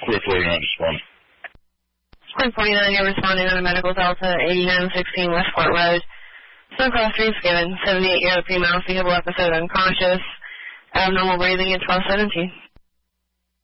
449, respond. Squad 49, you're responding on a medical Delta 8916 Westport Road. Suncross reads given, 78-year-old female, feeble episode unconscious, abnormal breathing at 1217.